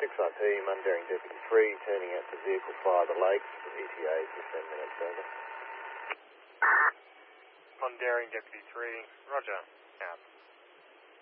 XIP, Mundaring Deputy 3, turning out to vehicle fire the lake. ETA is 15 minutes over. Mundaring Deputy 3, roger, out.